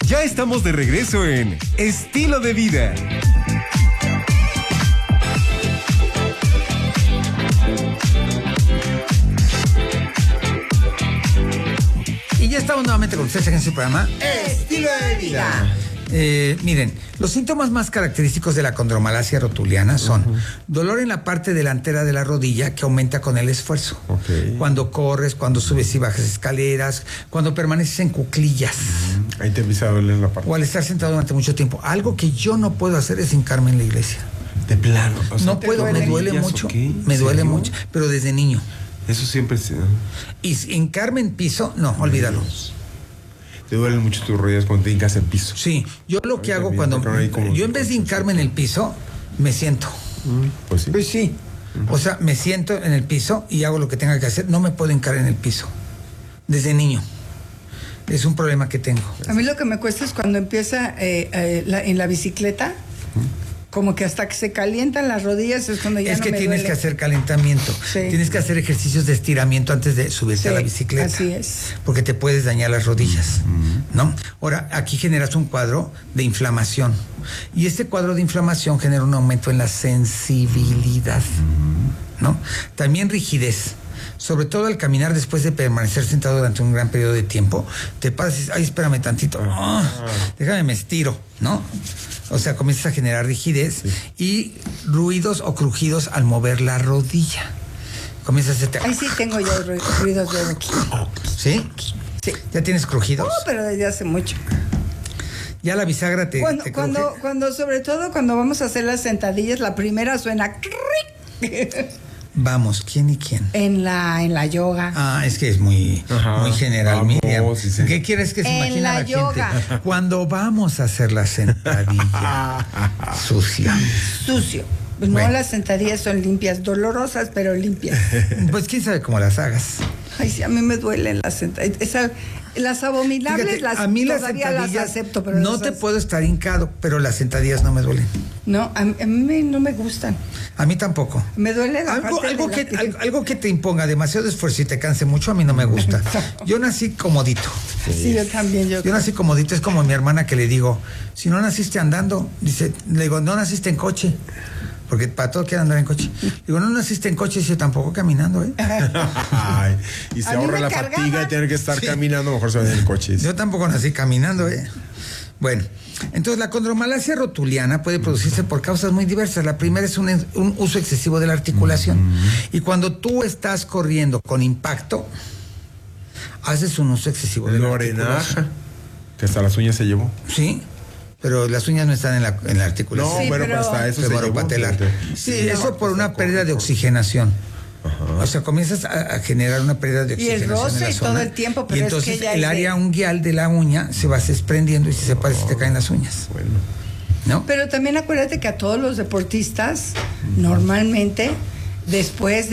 Ya estamos de regreso en Estilo de Vida. Y ya estamos nuevamente con ustedes en este programa Estilo de Vida. Miren, los síntomas más característicos de la condromalacia rotuliana son dolor en la parte delantera de la rodilla que aumenta con el esfuerzo. Cuando corres, cuando subes y bajas escaleras, cuando permaneces en cuclillas. Ahí te empieza a doler la parte. O al estar sentado durante mucho tiempo. Algo que yo no puedo hacer es hincarme en la iglesia. De plano. O sea, No puedo, me duele mucho. Me duele mucho, pero desde niño. Eso siempre se... Y hincarme en piso, no, olvídalo. Te duelen mucho tus rodillas cuando te hincas en piso. Sí, yo lo que hago cuando... Yo en vez de hincarme en el piso, me siento. Pues sí. Pues sí. O sea, me siento en el piso y hago lo que tenga que hacer. No me puedo hincar en el piso. Desde niño. Es un problema que tengo. A mí lo que me cuesta es cuando empieza en la bicicleta, como que hasta que se calientan las rodillas es cuando ya es no que me tienes duele. que hacer calentamiento. Sí. Tienes que hacer ejercicios de estiramiento antes de subirte a la bicicleta. Así es. Porque te puedes dañar las rodillas, ¿no? Ahora, aquí generas un cuadro de inflamación. Y este cuadro de inflamación genera un aumento en la sensibilidad, ¿no? También rigidez. Sobre todo al caminar después de permanecer sentado durante un gran periodo de tiempo, te pasas y dices, ay, espérame tantito, déjame me estiro, ¿no? O sea, comienzas a generar rigidez y ruidos o crujidos al mover la rodilla. Comienzas a... Ahí sí tengo yo ruidos de... ¿Sí? Sí. ¿Ya tienes crujidos? No, pero desde hace mucho. Ya la bisagra te Cuando sobre todo cuando vamos a hacer las sentadillas, la primera suena... Vamos, ¿quién y quién? En la yoga. Ah, es que es muy general, Vamos, Miriam. sí. ¿Qué quieres que se En imagine la la yoga. gente? Cuando vamos a hacer la sentadilla sucia. Sucio. No, Bueno. las sentadillas son limpias, dolorosas, pero limpias. Pues quién sabe cómo las hagas. Ay, sí, a mí me duelen las sentadillas. Las abominables, Fíjate, a mí las todavía sentadillas las acepto, pero no te puedo estar hincado, pero las sentadillas no me duelen. No, a mí no me gustan. A mí tampoco. Me duele la parte Algo de la piel. algo que te imponga demasiado esfuerzo y te canse mucho, a mí no me gusta. Yo nací comodito. Sí, yo también. Yo nací comodito, es como mi hermana que le digo, si no naciste andando, le digo, no naciste en coche. Porque para todo quiere andar en coche. Digo, no naciste en coche, yo tampoco caminando, ¿eh? Ay, y se A mí ahorra me la cargaba. fatiga de tener que estar caminando, mejor se va en el coche. Yo tampoco nací caminando, ¿eh? Bueno, entonces la condromalacia rotuliana puede producirse por causas muy diversas. La primera es un uso excesivo de la articulación. Y cuando tú estás corriendo con impacto, haces un uso excesivo de la articulación. Lorenaja, que hasta las uñas se llevó. Sí, pero las uñas no están en la articulación. No, Sí, bueno, pero hasta eso se llevó. Femoropatelar. Sí, eso por una pérdida de oxigenación. O sea, comienzas a generar una pérdida de Y el oxigenación roce en la y zona. todo el tiempo, pero y es entonces que ya el es área unguial de la uña se va desprendiendo y si se parece te caen las uñas, Bueno. ¿no? Pero también acuérdate que a todos los deportistas, normalmente, después